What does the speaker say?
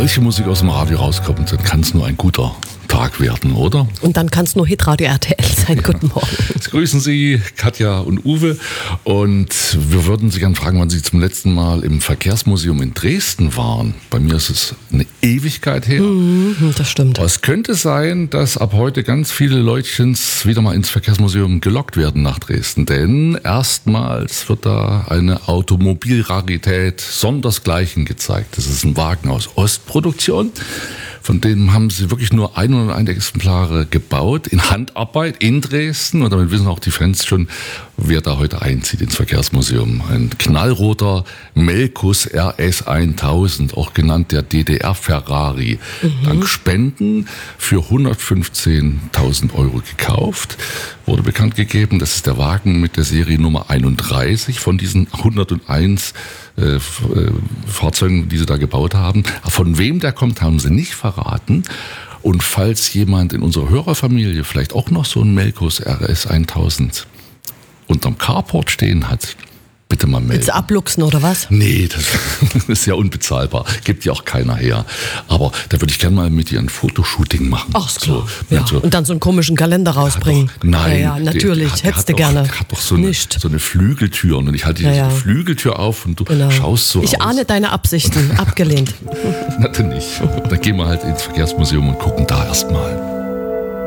solche Musik aus dem Radio rauskommt, dann kann es nur ein guter Tag werden, oder? Und dann kann es nur Hitradio RTL sein. Guten Morgen. Jetzt grüßen Sie Katja und Uwe und wir würden Sie gerne fragen, wann Sie zum letzten Mal im Verkehrsmuseum in Dresden waren. Bei mir ist es eine Ewigkeit her. Das stimmt. Aber es könnte sein, dass ab heute ganz viele Leutchens wieder mal ins Verkehrsmuseum gelockt werden nach Dresden, denn erstmals wird da eine Automobilrarität sondersgleichen gezeigt. Das ist ein Wagen aus Ostproduktion. Von denen haben sie wirklich nur 101 Exemplare gebaut, in Handarbeit in Dresden. Und damit wissen auch die Fans schon, wer da heute einzieht ins Verkehrsmuseum. Ein knallroter Melkus RS 1000, auch genannt der DDR-Ferrari. Dank Spenden für 115.000 Euro gekauft. Wurde bekannt gegeben, das ist der Wagen mit der Seriennummer 31 von diesen 101 Fahrzeugen, die sie da gebaut haben. Von wem der kommt, haben sie nicht verraten. Und falls jemand in unserer Hörerfamilie vielleicht auch noch so einen Melkus RS 1000 unterm Carport stehen hat, bitte mal melden. Jetzt abluchsen oder was? Nee, das ist ja unbezahlbar. Gibt ja auch keiner her. Aber da würde ich gerne mal mit dir ein Fotoshooting machen. Ach, ist klar. So, Ja. so. Und dann so einen komischen Kalender rausbringen. Nein. Ja, natürlich. Hättest du gerne. Der hat doch so eine Flügeltür. Und ich halte diese Flügeltür auf und du schaust so Ich aus. ahne deine Absichten. Abgelehnt. Na, dann nicht. Dann gehen wir halt ins Verkehrsmuseum und gucken da erstmal.